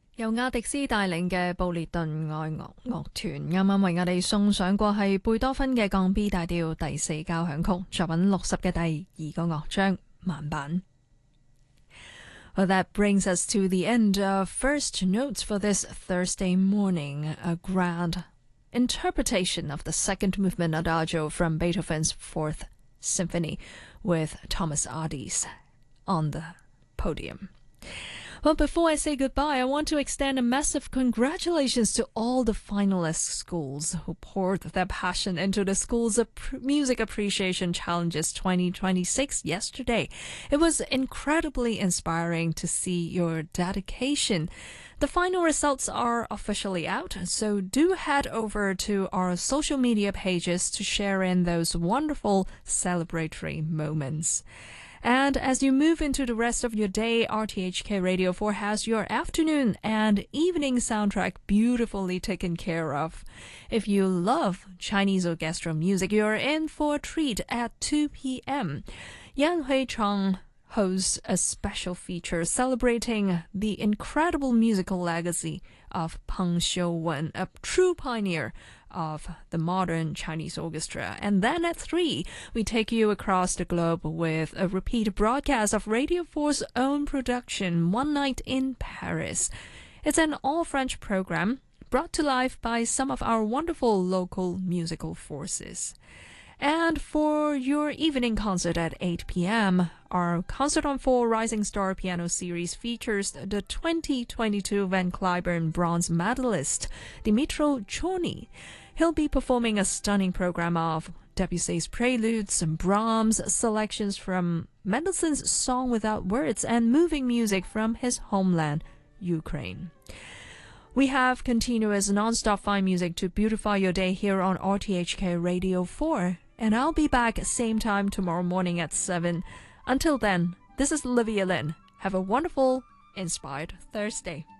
由亞迪斯帶領嘅布列頓愛樂樂團啱啱為我哋送上過係貝多芬嘅降 B 大調第4交響曲作品60嘅第2個樂章慢板。Well, that brings us to the end of First Notes for this Thursday morning, a grand interpretation of the second movement Adagio from Beethoven's Fourth Symphony with Thomas Adis on the podium.Well, before I say goodbye, I want to extend a massive congratulations to all the finalist schools who poured their passion into the Schools of Music Appreciation Challenges 2026 yesterday. It was incredibly inspiring to see your dedication. The final results are officially out, so do head over to our social media pages to share in those wonderful celebratory moments.And as you move into the rest of your day, RTHK Radio 4 has your afternoon and evening soundtrack beautifully taken care of. If you love Chinese orchestral music, you're in for a treat at 2 p.m. Yan Hui-chang hosts a special feature celebrating the incredible musical legacy of Peng Xiuwen, a true pioneer of the modern Chinese orchestra. And then at 3, we take you across the globe with a repeat broadcast of Radio 4's own production, One Night in Paris. It's an all-French program brought to life by some of our wonderful local musical forces.And for your evening concert at 8 p.m., our Concert on 4 Rising Star Piano Series features the 2022 Van Cliburn Bronze Medalist, Dimitro Chorny. He'll be performing a stunning program of Debussy's Preludes, Brahms selections from Mendelssohn's Song Without Words, and moving music from his homeland, Ukraine.We have continuous non-stop fine music to beautify your day here on RTHK Radio 4. And I'll be back same time tomorrow morning at 7. Until then, this is Olivia Lin. Have a wonderful, inspired Thursday.